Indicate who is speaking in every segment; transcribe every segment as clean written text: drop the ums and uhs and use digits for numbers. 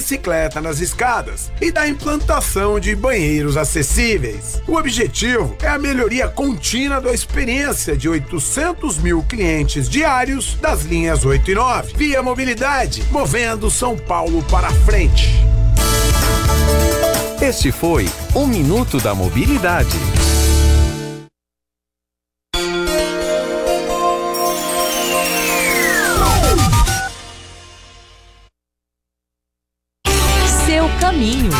Speaker 1: bicicleta nas escadas e da implantação de banheiros acessíveis. O objetivo é a melhoria contínua da experiência de 800 mil clientes diários das linhas 8 e 9. Via Mobilidade, movendo São Paulo para frente.
Speaker 2: Este foi o Minuto da Mobilidade.
Speaker 3: Seu caminho.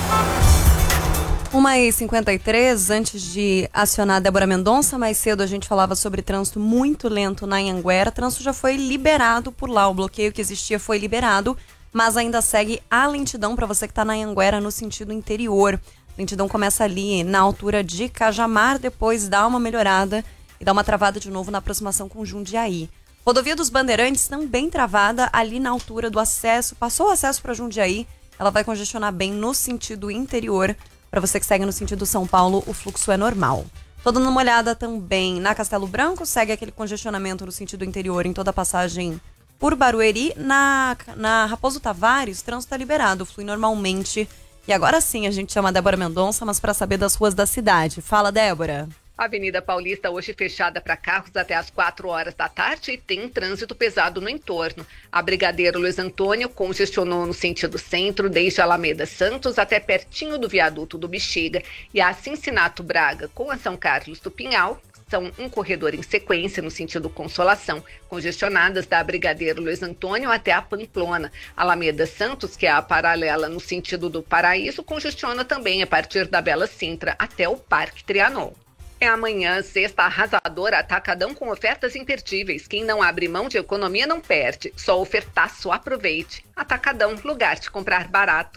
Speaker 3: 1h53, antes de acionar a Débora Mendonça, mais cedo a gente falava sobre trânsito muito lento na Anhanguera. O trânsito já foi liberado por lá, o bloqueio que existia foi liberado, mas ainda segue a lentidão para você que está na Anhanguera no sentido interior. A lentidão começa ali na altura de Cajamar, depois dá uma melhorada e dá uma travada de novo na aproximação com Jundiaí. Rodovia dos Bandeirantes também travada ali na altura do acesso, passou o acesso para Jundiaí, ela vai congestionar bem no sentido interior. Para você que segue no sentido São Paulo, o fluxo é normal. Tô dando uma olhada também na Castelo Branco, segue aquele congestionamento no sentido interior em toda a passagem por Barueri. Na Raposo Tavares, o trânsito está liberado, flui normalmente. E agora sim a gente chama a Débora Mendonça, mas para saber das ruas da cidade. Fala, Débora.
Speaker 4: A Avenida Paulista hoje fechada para carros até às 4 horas da tarde e tem trânsito pesado no entorno. A Brigadeiro Luiz Antônio congestionou no sentido centro, desde Alameda Santos até pertinho do viaduto do Bexiga. E a Cincinato Braga com a São Carlos do Pinhal são um corredor em sequência no sentido Consolação, congestionadas da Brigadeiro Luiz Antônio até a Pamplona. Alameda Santos, que é a paralela no sentido do Paraíso, congestiona também a partir da Bela Sintra até o Parque Trianon. É amanhã, sexta arrasadora, Atacadão com ofertas imperdíveis. Quem não abre mão de economia não perde. Só ofertaço, aproveite. Atacadão, lugar de comprar barato.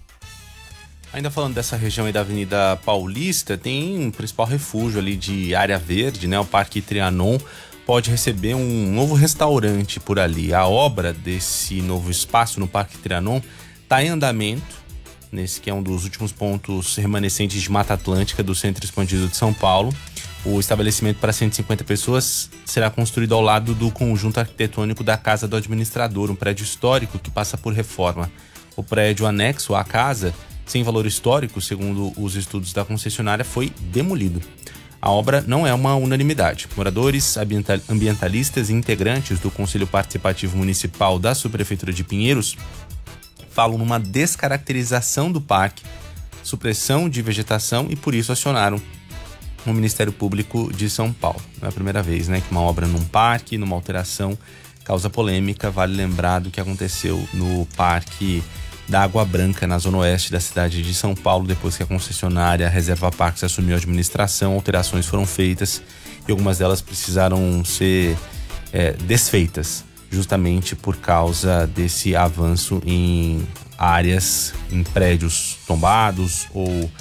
Speaker 5: Ainda falando dessa região aí da Avenida Paulista, tem um principal refúgio ali de área verde, né? O Parque Trianon pode receber um novo restaurante por ali. A obra desse novo espaço no Parque Trianon está em andamento. Nesse que é um dos últimos pontos remanescentes de Mata Atlântica do Centro Expandido de São Paulo. O estabelecimento para 150 pessoas será construído ao lado do conjunto arquitetônico da Casa do Administrador, um prédio histórico que passa por reforma. O prédio anexo à casa, sem valor histórico, segundo os estudos da concessionária, foi demolido. A obra não é uma unanimidade. Moradores, ambientalistas e integrantes do Conselho Participativo Municipal da Subprefeitura de Pinheiros falam numa descaracterização do parque, supressão de vegetação e por isso acionaram o Ministério Público de São Paulo. Não é a primeira vez, né, que uma obra num parque, numa alteração, causa polêmica. Vale lembrar do que aconteceu no Parque da Água Branca, na zona oeste da cidade de São Paulo, depois que a concessionária Reserva Parques assumiu a administração. Alterações foram feitas e algumas delas precisaram ser desfeitas, justamente por causa desse avanço em áreas, em prédios tombados ou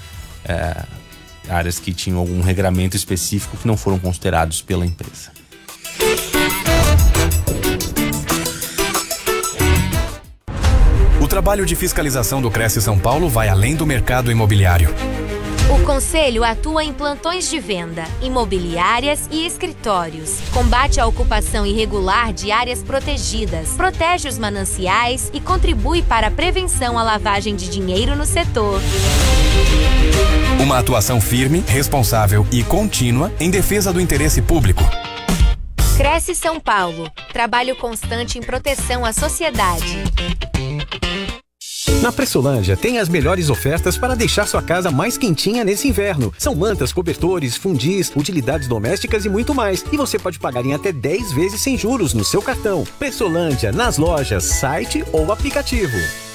Speaker 5: áreas que tinham algum regramento específico que não foram considerados pela empresa.
Speaker 2: O trabalho de fiscalização do Cresce São Paulo vai além do mercado imobiliário.
Speaker 6: O Conselho atua em plantões de venda, imobiliárias e escritórios. Combate a ocupação irregular de áreas protegidas, protege os mananciais e contribui para a prevenção à lavagem de dinheiro no setor.
Speaker 2: Uma atuação firme, responsável e contínua em defesa do interesse público.
Speaker 6: Cresce São Paulo. Trabalho constante em proteção à sociedade.
Speaker 7: Na Pressolândia tem as melhores ofertas para deixar sua casa mais quentinha nesse inverno. São mantas, cobertores, fundis, utilidades domésticas e muito mais. E você pode pagar em até 10 vezes sem juros no seu cartão. Pressolândia, nas lojas, site ou aplicativo.